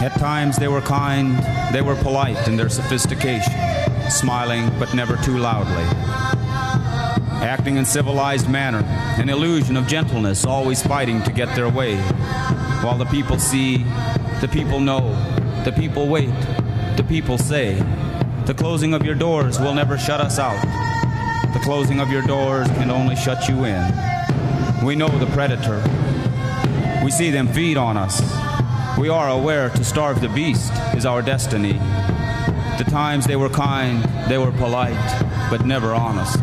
At times they were kind, they were polite in their sophistication, smiling but never too loudly. Acting in civilized manner, an illusion of gentleness, always fighting to get their way. While the people see, the people know, the people wait, the people say, the closing of your doors will never shut us out. The closing of your doors can only shut you in. We know the predator. We see them feed on us. We are aware to starve the beast is our destiny. The times they were kind, they were polite, but never honest.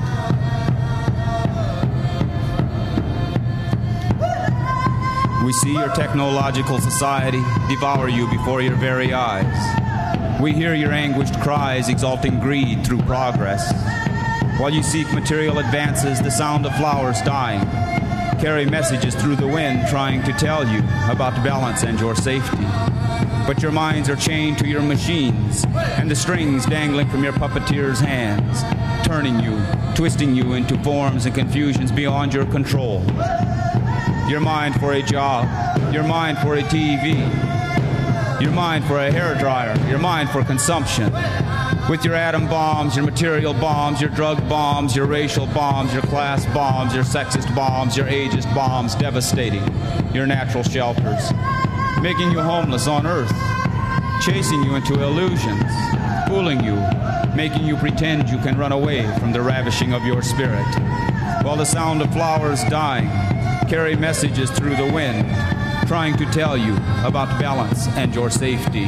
We see your technological society devour you before your very eyes. We hear your anguished cries exalting greed through progress. While you seek material advances, the sound of flowers dying carry messages through the wind trying to tell you about balance and your safety. But your minds are chained to your machines and the strings dangling from your puppeteer's hands, turning you, twisting you into forms and confusions beyond your control. Your mind for a job, your mind for a TV, your mind for a hairdryer, your mind for consumption. With your atom bombs, your material bombs, your drug bombs, your racial bombs, your class bombs, your sexist bombs, your ageist bombs, devastating your natural shelters, making you homeless on Earth, chasing you into illusions, fooling you, making you pretend you can run away from the ravishing of your spirit, while the sound of flowers dying carry messages through the wind, trying to tell you about balance and your safety,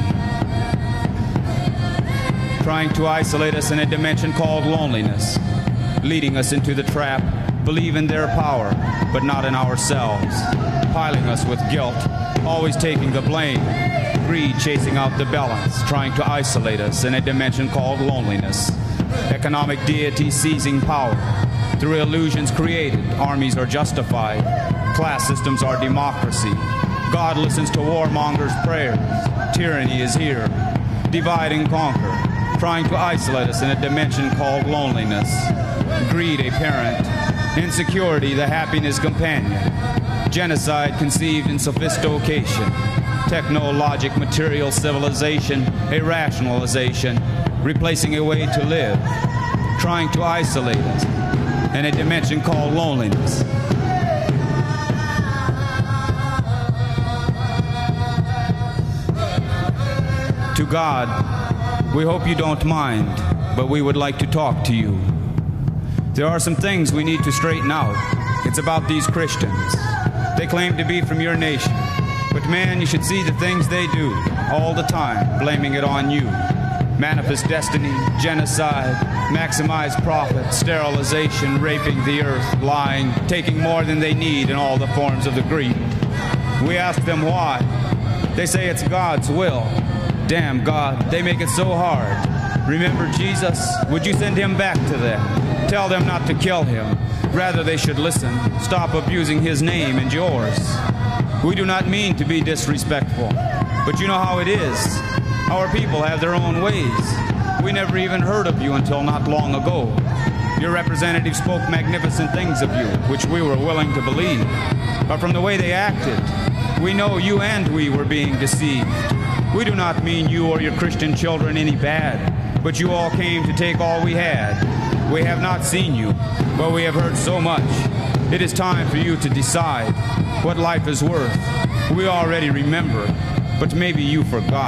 trying to isolate us in a dimension called loneliness, leading us into the trap, believe in their power, but not in ourselves, piling us with guilt, always taking the blame, greed chasing out the balance, trying to isolate us in a dimension called loneliness, economic deity seizing power, through illusions created, armies are justified, class systems are democracy, God listens to warmongers' prayers, tyranny is here, divide and conquer, trying to isolate us in a dimension called loneliness, greed a parent, insecurity the happiness companion, genocide conceived in sophistication, technologic material civilization a rationalization, replacing a way to live, trying to isolate us in a dimension called loneliness. To God, we hope you don't mind, but we would like to talk to you. There are some things we need to straighten out. It's about these Christians. They claim to be from your nation, but man, you should see the things they do all the time, blaming it on you. Manifest destiny, genocide, maximized profit, sterilization, raping the earth, lying, taking more than they need in all the forms of the greed. We ask them why. They say it's God's will. Damn God, they make it so hard. Remember Jesus? Would you send him back to them? Tell them not to kill him. Rather, they should listen. Stop abusing his name and yours. We do not mean to be disrespectful, but you know how it is. Our people have their own ways. We never even heard of you until not long ago. Your representative spoke magnificent things of you, which we were willing to believe. But from the way they acted, we know you and we were being deceived. We do not mean you or your Christian children any bad, but you all came to take all we had. We have not seen you, but we have heard so much. It is time for you to decide what life is worth. We already remember, but maybe you forgot.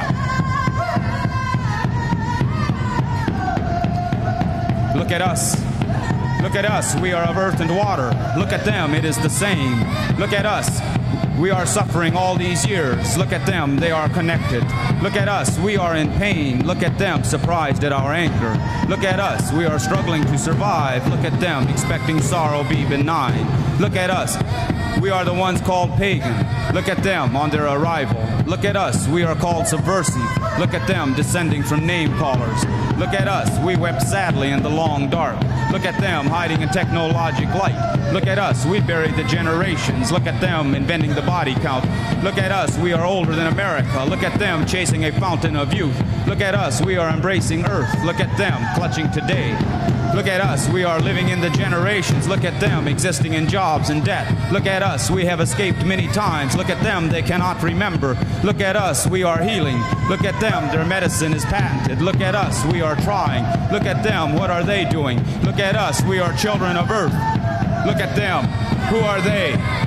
Look at us. Look at us. We are of earth and water. Look at them. It is the same. Look at us. We are suffering all these years. Look at them, they are connected. Look at us, we are in pain. Look at them, surprised at our anger. Look at us, we are struggling to survive. Look at them, expecting sorrow be benign. Look at us, we are the ones called pagan. Look at them on their arrival. Look at us, we are called subversive. Look at them, descending from name callers. Look at us, we wept sadly in the long dark. Look at them, hiding in technologic light. Look at us, we buried the generations. Look at them, inventing the body count. Look at us, we are older than America. Look at them, chasing a fountain of youth. Look at us, we are embracing earth. Look at them, clutching today. Look at us, we are living in the generations. Look at them, existing in jobs and debt. Look at us, we have escaped many times. Look at them, they cannot remember. Look at us, we are healing. Look at them, their medicine is patented. Look at us, we are trying. Look at them, what are they doing? Look at us, we are children of earth. Look at them, who are they?